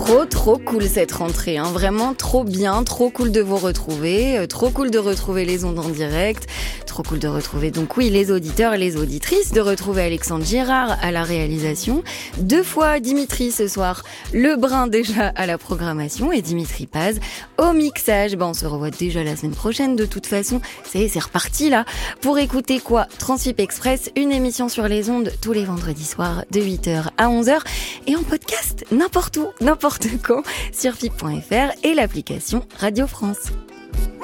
Trop cool cette rentrée, hein. Vraiment trop bien, trop cool de vous retrouver, trop cool de retrouver les ondes en direct, trop cool de retrouver donc oui les auditeurs et les auditrices, de retrouver Alexandre Girard à la réalisation, 2 fois Dimitri ce soir, Lebrun déjà à la programmation et Dimitri Paz au mixage. On se revoit déjà la semaine prochaine de toute façon, c'est reparti là. Pour écouter quoi, Transfip Express, une émission sur les ondes tous les vendredis soirs de 8h à 11h et en podcast n'importe où, n'importe quand sur FIP.fr et l'application Radio France.